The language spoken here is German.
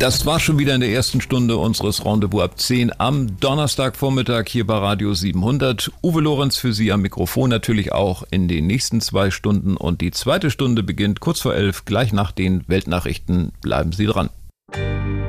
Das war schon wieder in der ersten Stunde unseres Rendezvous ab 10 am Donnerstagvormittag hier bei Radio 700. Uwe Lorenz für Sie am Mikrofon, natürlich auch in den nächsten 2 Stunden. Und die zweite Stunde beginnt kurz vor 11, gleich nach den Weltnachrichten. Bleiben Sie dran.